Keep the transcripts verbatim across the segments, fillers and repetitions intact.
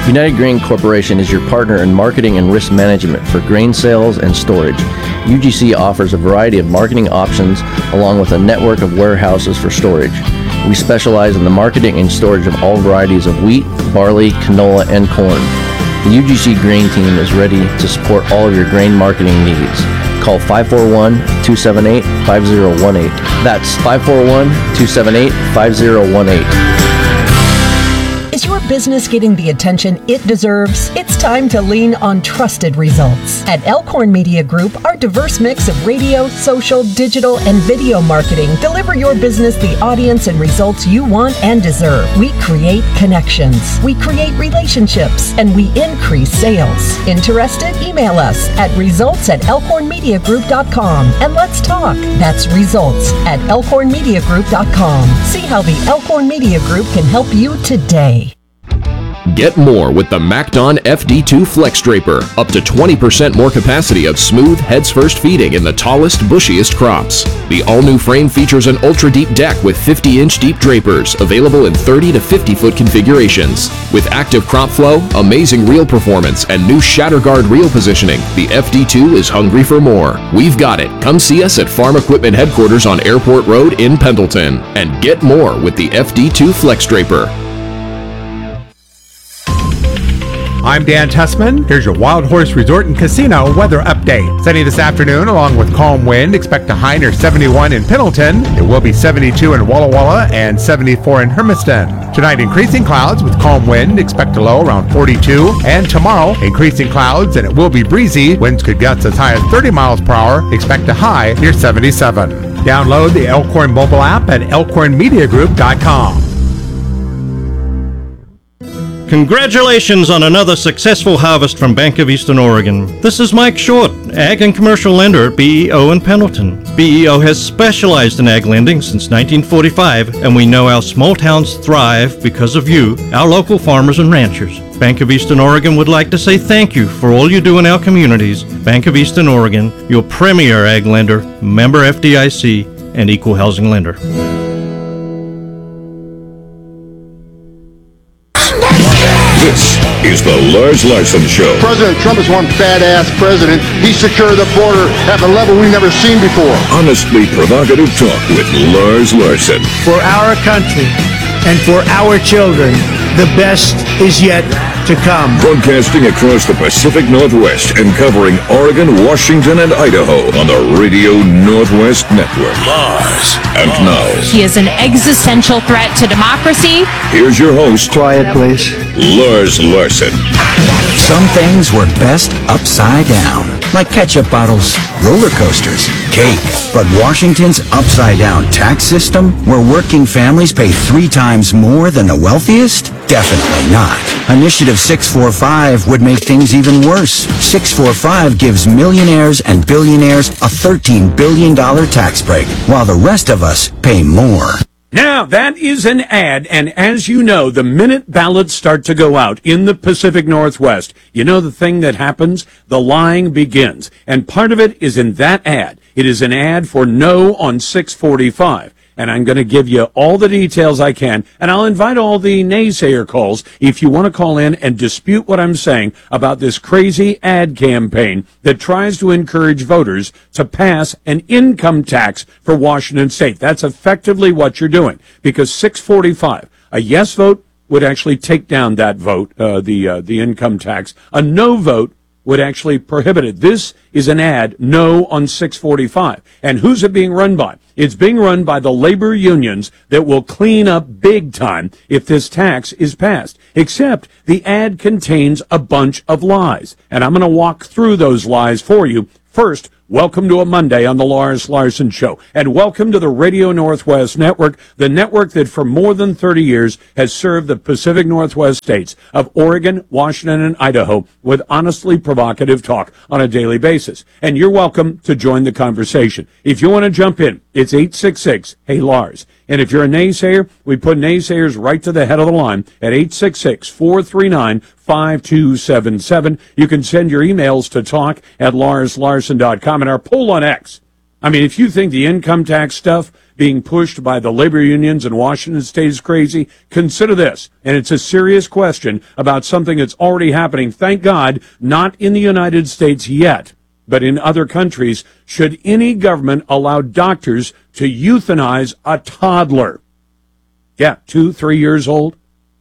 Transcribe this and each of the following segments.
United Grain Corporation is your partner in marketing and risk management for grain sales and storage. U G C offers a variety of marketing options along with a network of warehouses for storage. We specialize in the marketing and storage of all varieties of wheat, barley, canola, and corn. The U G C Grain Team is ready to support all of your grain marketing needs. Call five four one, two seven eight, five zero one eight. That's five four one, two seven eight, five zero one eight. Is your business getting the attention it deserves? It's time to lean on trusted results. At Elkhorn Media Group, our diverse mix of radio, social, digital, and video marketing deliver your business the audience and results you want and deserve. We create connections, we create relationships, and we increase sales. Interested? Email us at results at elkhorn media group dot com and let's talk. That's results at elkhorn media group dot com. See how the Elkhorn Media Group can help you today. Get more with the MacDon F D two Flex Draper. Up to twenty percent more capacity of smooth, heads-first feeding in the tallest, bushiest crops. The all-new frame features an ultra-deep deck with fifty inch deep drapers, available in thirty to fifty foot configurations. With active crop flow, amazing reel performance, and new shatter guard reel positioning, the F D two is hungry for more. We've got it. Come see us at Farm Equipment Headquarters on Airport Road in Pendleton. And get more with the F D two Flex Draper. I'm Dan Tessman. Here's your Wild Horse Resort and Casino weather update. Sunny this afternoon along with calm wind. Expect a high near seventy-one in Pendleton. It will be seventy-two in Walla Walla and seventy-four in Hermiston. Tonight, increasing clouds with calm wind. Expect a low around forty-two. And tomorrow, increasing clouds and it will be breezy. Winds could gust as high as thirty miles per hour. Expect a high near seventy-seven. Download the Elkhorn mobile app at elkhorn media group dot com. Congratulations on another successful harvest from Bank of Eastern Oregon. This is Mike Short, Ag and Commercial Lender at B E O in Pendleton. B E O has specialized in ag lending since nineteen forty-five, and we know our small towns thrive because of you, our local farmers and ranchers. Bank of Eastern Oregon would like to say thank you for all you do in our communities. Bank of Eastern Oregon, your premier ag lender, member F D I C, and equal housing lender. This is the Lars Larson Show. President Trump is one badass president. He secured the border at a level we've never seen before. Honestly provocative talk with Lars Larson. For our country and for our children, the best is yet to come. Broadcasting across the Pacific Northwest and covering Oregon, Washington, and Idaho on the Radio Northwest Network. Lars. And now, he is an existential threat to democracy. Here's your host. Quiet, please. Lars Larson. Some things were best upside down, like ketchup bottles, roller coasters, cake. But Washington's upside-down tax system, where working families pay three times more than the wealthiest? Definitely not. Initiative six forty-five would make things even worse. six forty-five gives millionaires and billionaires a thirteen billion dollars tax break, while the rest of us pay more. Now, that is an ad, and as you know, the minute ballots start to go out in the Pacific Northwest, you know the thing that happens? The lying begins. And part of it is in that ad. It is an ad for no on six forty-five. And I'm going to give you all the details I can, and I'll invite all the naysayer calls if you want to call in and dispute what I'm saying about this crazy ad campaign that tries to encourage voters to pass an income tax for Washington State. That's effectively what you're doing, because six forty-five, a yes vote would actually take down that vote, uh, the uh, the income tax. A no vote would actually prohibit it. This is an ad, no on six forty-five. And who's it being run by? It's being run by the labor unions that will clean up big time if this tax is passed. Except the ad contains a bunch of lies. And I'm going to walk through those lies for you. First, welcome to a Monday on the Lars Larson Show. And welcome to the Radio Northwest Network, the network that for more than thirty years has served the Pacific Northwest states of Oregon, Washington, and Idaho with honestly provocative talk on a daily basis. And you're welcome to join the conversation. If you want to jump in, it's eight six six, hey Lars. And if you're a naysayer, we put naysayers right to the head of the line at eight six six, four three nine, five two seven seven. You can send your emails to talk at lars larson dot com. And our poll on X, I mean, if you think the income tax stuff being pushed by the labor unions in Washington state is crazy, consider this. And it's a serious question about something that's already happening. Thank God, not in the United States yet, but in other countries. Should any government allow doctors to euthanize a toddler? Yeah, two, three years old,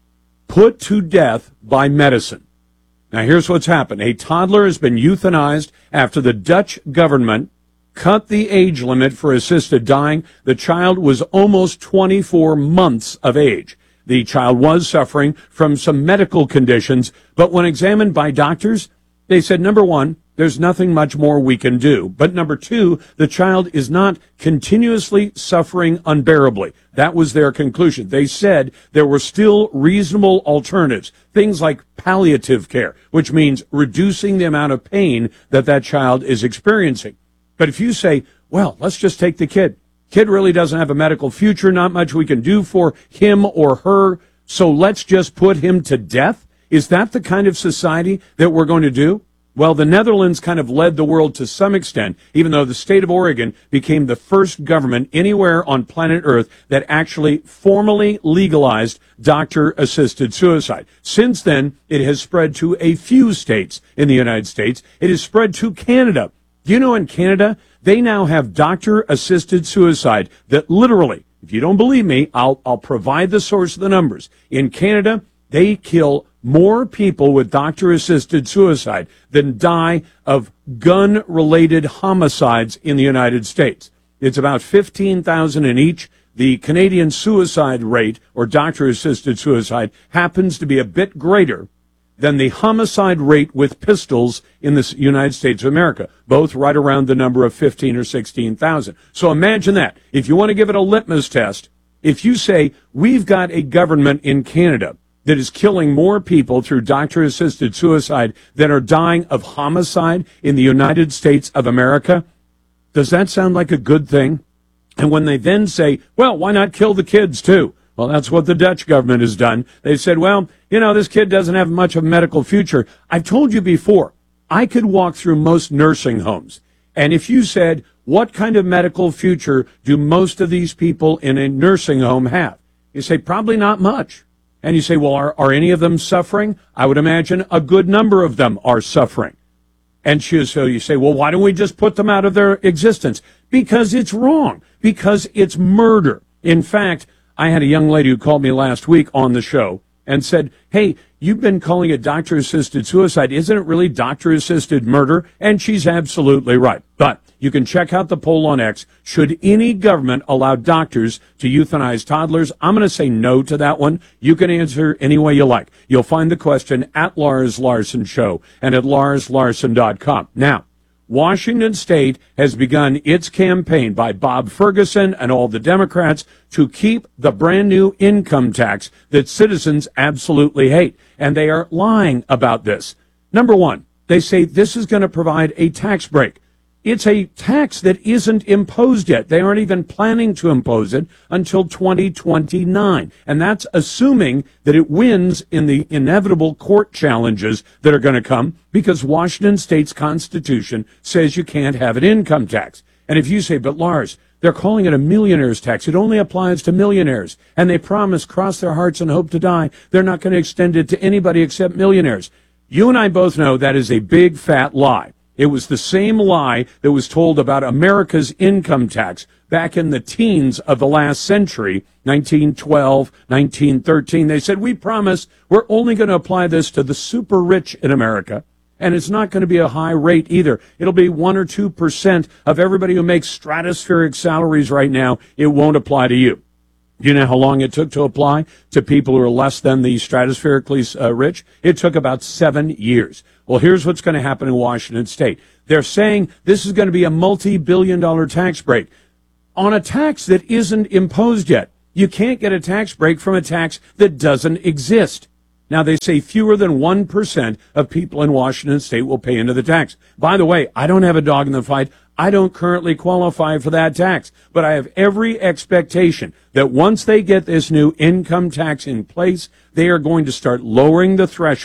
put to death by medicine. Now, here's what's happened. A toddler has been euthanized after the Dutch government cut the age limit for assisted dying. The child was almost twenty-four months of age. The child was suffering from some medical conditions, but when examined by doctors, they said, number one, there's nothing much more we can do. But number two, the child is not continuously suffering unbearably. That was their conclusion. They said there were still reasonable alternatives, things like palliative care, which means reducing the amount of pain that that child is experiencing. But if you say, well, let's just take the kid. Kid really doesn't have a medical future, not much we can do for him or her, so let's just put him to death. Is that the kind of society that we're going to do? Well, the Netherlands kind of led the world to some extent, even though the state of Oregon became the first government anywhere on planet Earth that actually formally legalized doctor-assisted suicide. Since then, it has spread to a few states in the United States. It has spread to Canada. You know, in Canada, they now have doctor-assisted suicide that literally, if you don't believe me, I'll, I'll provide the source of the numbers. In Canada, they kill more people with doctor-assisted suicide than die of gun-related homicides in the United States. It's about fifteen thousand in each. The Canadian suicide rate, or doctor-assisted suicide, happens to be a bit greater than the homicide rate with pistols in the United States of America, both right around the number of fifteen or sixteen thousand. So imagine that. If you want to give it a litmus test, if you say, we've got a government in Canada that is killing more people through doctor-assisted suicide than are dying of homicide in the United States of America, does that sound like a good thing? And when they then say, well, why not kill the kids too? Well, that's what the Dutch government has done. They said, well, you know, this kid doesn't have much of a medical future. I've told you before, I could walk through most nursing homes. And if you said, what kind of medical future do most of these people in a nursing home have? You say, probably not much. And you say, well, are, are any of them suffering? I would imagine a good number of them are suffering. And so you say, well, why don't we just put them out of their existence? Because it's wrong. Because it's murder. In fact, I had a young lady who called me last week on the show and said, hey, you've been calling it doctor-assisted suicide. Isn't it really doctor-assisted murder? And she's absolutely right. But you can check out the poll on X. Should any government allow doctors to euthanize toddlers? I'm going to say no to that one. You can answer any way you like. You'll find the question at Lars Larson Show and at lars larson dot com. Now, Washington State has begun its campaign by Bob Ferguson and all the Democrats to keep the brand new income tax that citizens absolutely hate. And they are lying about this. Number one, they say this is going to provide a tax break. It's a tax that isn't imposed yet. They aren't even planning to impose it until twenty twenty-nine. And that's assuming that it wins in the inevitable court challenges that are going to come, because Washington State's Constitution says you can't have an income tax. And if you say, but Lars, they're calling it a millionaire's tax. It only applies to millionaires. And they promise, cross their hearts and hope to die, they're not going to extend it to anybody except millionaires. You and I both know that is a big, fat lie. It was the same lie that was told about America's income tax back in the teens of the last century, nineteen twelve, nineteen thirteen. They said, we promise we're only going to apply this to the super rich in America, and it's not going to be a high rate either. It'll be one or two percent of everybody who makes stratospheric salaries right now. It won't apply to you. Do you know how long it took to apply to people who are less than the stratospherically uh, rich? It took about seven years. Well, here's what's going to happen in Washington State. They're saying this is going to be a multi-billion dollar tax break on a tax that isn't imposed yet. You can't get a tax break from a tax that doesn't exist. Now, they say fewer than one percent of people in Washington State will pay into the tax. By the way, I don't have a dog in the fight. I don't currently qualify for that tax, but I have every expectation that once they get this new income tax in place, they are going to start lowering the threshold.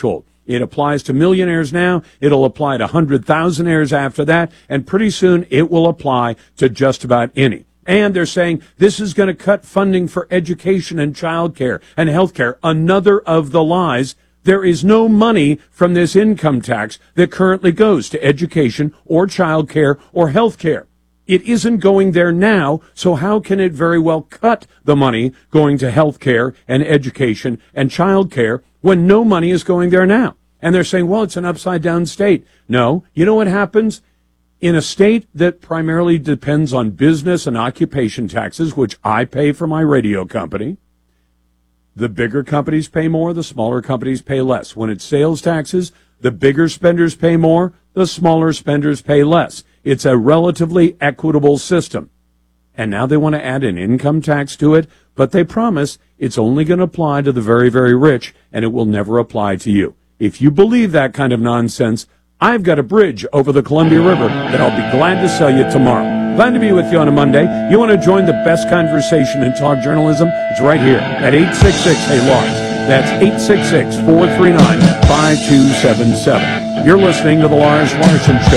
It applies to millionaires now. It'll apply to one hundred thousandaires after that. And pretty soon it will apply to just about any. And they're saying this is going to cut funding for education and child care and health care. Another of the lies. There is no money from this income tax that currently goes to education or child care or health care. It isn't going there now, so how can it very well cut the money going to health care and education and child care when no money is going there now? And they're saying, well, it's an upside-down state. No. You know what happens? In a state that primarily depends on business and occupation taxes, which I pay for my radio company, the bigger companies pay more, the smaller companies pay less. When it's sales taxes, the bigger spenders pay more, the smaller spenders pay less. It's a relatively equitable system. And now they want to add an income tax to it, but they promise it's only going to apply to the very, very rich, and it will never apply to you. If you believe that kind of nonsense, I've got a bridge over the Columbia River that I'll be glad to sell you tomorrow. Glad to be with you on a Monday. You want to join the best conversation in talk journalism? It's right here at eight six six, hey Lars. That's eight six six, four three nine, five two seven seven. You're listening to The Lars Larson Show.